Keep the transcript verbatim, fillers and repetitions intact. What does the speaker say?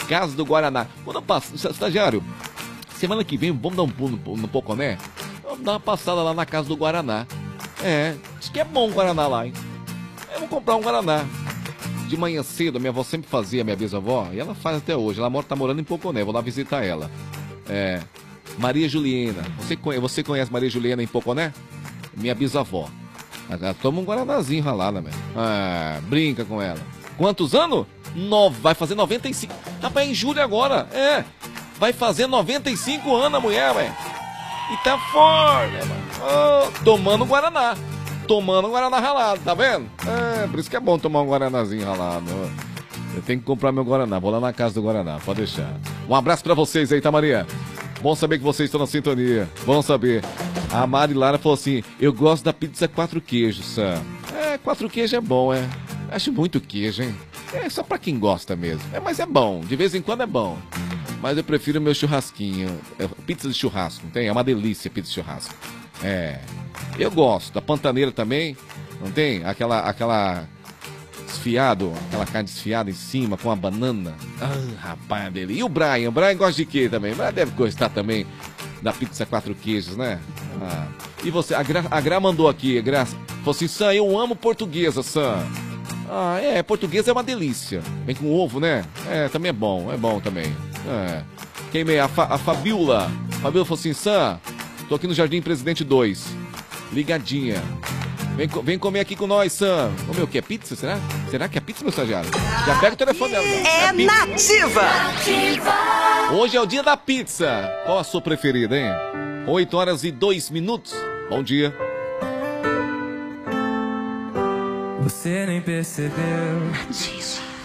Casa do Guaraná. Quando eu passo, estagiário, semana que vem vamos dar um pulo no, no Poconé? Vamos dar uma passada lá na Casa do Guaraná. É, diz que é bom o Guaraná lá, hein? Eu vou comprar um Guaraná. De manhã cedo, a minha avó sempre fazia, minha bisavó, e ela faz até hoje. Ela mora, tá morando em Poconé, vou lá visitar ela. É, Maria Juliana. Você conhece, você conhece Maria Juliana em Poconé? Minha bisavó. Ela toma um guaranazinho ralado, velho. Ah, brinca com ela. Quantos anos? No, vai fazer noventa e cinco. Rapaz, é em julho agora. É. Vai fazer noventa e cinco anos a mulher, velho. E tá forte, mano. Oh, tomando Guaraná. Tomando um Guaraná ralado, tá vendo? É, por isso que é bom tomar um Guaranazinho ralado. Eu tenho que comprar meu Guaraná. Vou lá na Casa do Guaraná, pode deixar. Um abraço pra vocês aí, tá, Maria? Bom saber que vocês estão na sintonia. Bom saber. A Mari Lara falou assim: eu gosto da pizza quatro queijos, Sam. É, quatro queijos é bom, é. Acho muito queijo, hein? É só pra quem gosta mesmo. É, mas é bom. De vez em quando é bom. Mas eu prefiro meu churrasquinho. É, pizza de churrasco, não tem? É uma delícia pizza de churrasco. É. Eu gosto. Da pantaneira também. Não tem? Aquela, aquela desfiado, aquela carne desfiada em cima com a banana. Ah, rapaz, dele. E o Brian? O Brian gosta de quê também? O Brian deve gostar também da pizza quatro queijos, né? Ah. E você? A Gra, a Gra mandou aqui, a Gra falou assim: Sam, eu amo portuguesa, Sam. Ah, é, portuguesa é uma delícia. Vem com ovo, né? É, também é bom, é bom também. É. Quem meia? A, Fa, a Fabiola. A Fabiola falou assim: Sam, tô aqui no Jardim Presidente dois. Ligadinha. Vem, vem comer aqui com nós, Sam. Comer o que? É pizza, será? Será que é pizza, meu estagiário? Já pega o telefone dela. É, é nativa. nativa! Hoje é o dia da pizza. Qual a sua preferida, hein? oito horas e dois minutos. Bom dia. Você nem percebeu. Nativa.